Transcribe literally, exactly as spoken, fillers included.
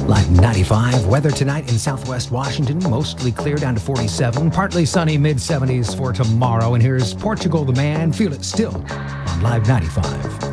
Live ninety-five. Weather tonight in southwest Washington, mostly clear down to forty-seven. Partly sunny, mid seventies for tomorrow. And here's Portugal the Man. Feel it still on Live ninety-five.